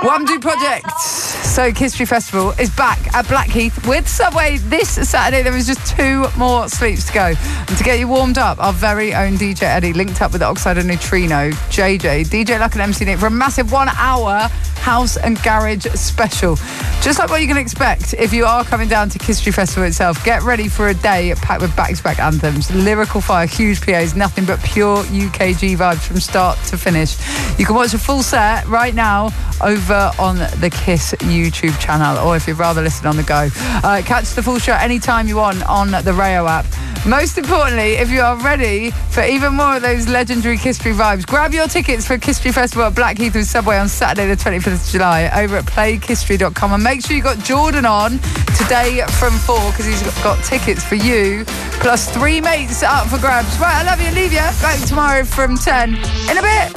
Wamdue Project. So History Festival is back at Blackheath with Subway this Saturday. There is just 2 more sleeps to go. And to get you warmed up, our very own DJ Eddie linked up with the Oxide and Neutrino, JJ, DJ Luck and MC Nick for a massive 1-hour house and garage special. Just like what you can expect if you are coming down to History Festival itself. Get ready for a day packed with back-to-back anthems, lyrical fire, huge PAs, nothing but pure UKG vibes from start to finish. You can watch a full set right now over on the Kiss YouTube channel, or if you'd rather listen on the go. Catch the full show anytime you want on the Rayo app. Most importantly, if you are ready for even more of those legendary History vibes, grab your tickets for History Festival at Blackheath with Subway on Saturday the 25th of July over at playhistory.com, and make sure you got Jordan on today from 4 because he's got tickets for you plus 3 mates up for grabs. Right, I love you, leave you. Back tomorrow from 10 in a bit.